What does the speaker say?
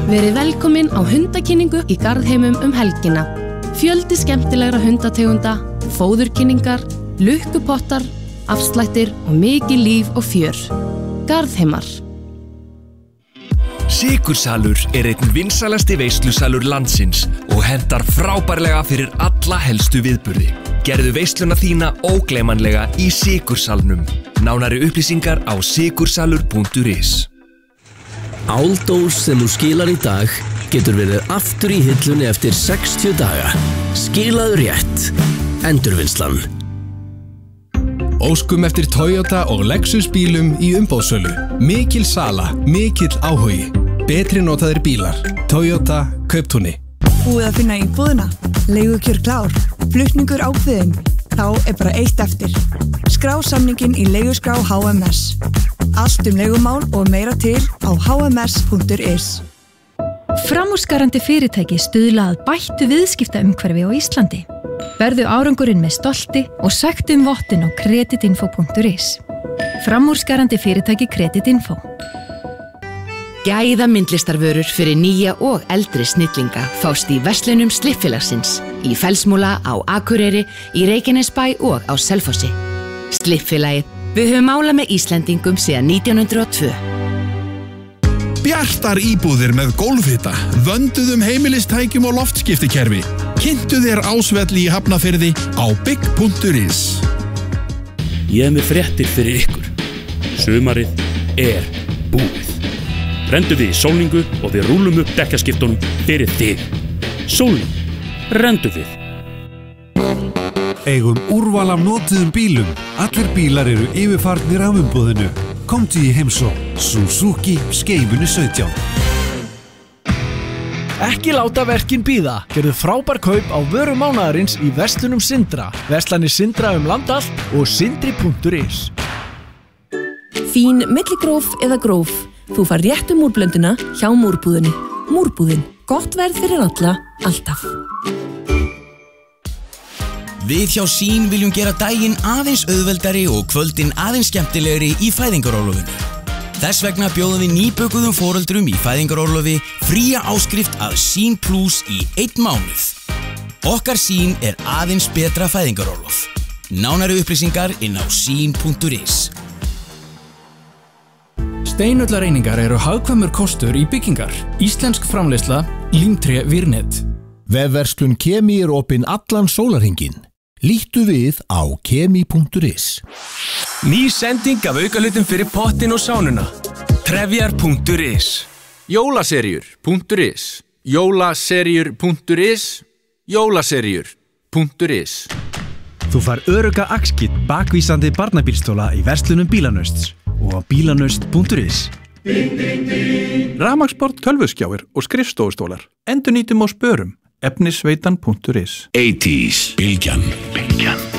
Verið velkomin á hundakynningu í Garðheimum helgina. Fjöldi skemmtilegra hundategunda, fóðurkynningar, lukkupottar, afslættir og mikið líf og fjör. Garðheimar. Sykursalur einn vinsælasti veislusalur landsins og hentar frábærlega fyrir alla helstu viðburði. Gerðu veisluna þína ógleymanlega í Sykursalnum. Nánari upplýsingar á sykursalur.is. Áldós sem þú skilar í dag getur verið aftur í hillunni eftir 60 daga. Skilaðu rétt. Endurvinnslan. Óskum eftir Toyota og Lexus bílum í umboðssölu. Mikil sala, mikill áhugi. Betri notaðir bílar. Toyota Kauptúni. Búið að finna íbúðina. Leigukjör klár. Flutningur ákveðinn. Þá bara eitt eftir. Skrá samninginn í leiguskrá HMS. Allt leigumál og meira til á hms.is. Framúrskarandi fyrirtæki stuðla að bættu viðskiptaumhverfi á Íslandi. Verðu árangurinn með stolti og sæktu vottun á kreditinfo.is. Framúrskarandi fyrirtæki Kreditinfo. Gæða myndlistarvörur fyrir nýja og eldri snillinga fást í verslunum Slippfélagsins, í Fellsmúla, á Akureyri, í Reykjanesbæ og á Selfossi. Slippfélagið, við höfum málað með Íslendingum síðan 1902. Bjartar íbúðir með gólfhita, vönduðum heimilistækjum og loftskiptikerfi. Kynntu þér Ásvelli í Hafnarfirði á bygg.is. Ég með fréttir fyrir ykkur. Sumarið búið. Rendu þið í sólningu og við rúlum upp dekkaskiptunum fyrir þig. Sólning. Rendu þið. Eigum úrval af notuðum bílum. Allir bílar eru yfirfarnir af umboðinu. Komdu í heimsókn. Suzuki Skeifunni 17. Ekki láta verkin bíða. Gerðu frábær kaup á vörum mánaðarins í verslunum Sindra. Verslanir Sindra land allt og sindri.is. Fín milligróf eða gróf. Þú fær réttu múrblönduna hjá Múrbúðinni. Múrbúðin. Gott verð fyrir alla, alltaf. Við hjá Sín viljum gera daginn aðeins auðveldari og kvöldin aðeins skemmtilegri í fæðingarorlofinu. Þess vegna bjóðum við nýbökuðum foreldrum í fæðingarorlofi fría áskrift að Sín Plus í 1 mánuð. Okkar Sín aðeins betra fæðingarorlof. Nánari upplýsingar inn á sín.is. Steinullareiningar eru hagkvæmur kostur í byggingar. Íslensk framleiðsla, Límtré Virnet. Vefverslun Kemi opin allan sólarhringinn. Líttu við á kemi.is. Ný sending af aukalutum fyrir pottin og sánuna. Trefjar.is. Jólaseríur.is. Jólaseríur.is. Jólaseríur.is. Þú fær örugga axkitt bakvísandi barnabílstóla í verslunum Bílanausts og á bílanaust.is. Rafmagnsborð, tölvuskjáir og skrifstofustólar. Endurnýtum og spörum. Efnisveitan.is. 80s Bylgjan.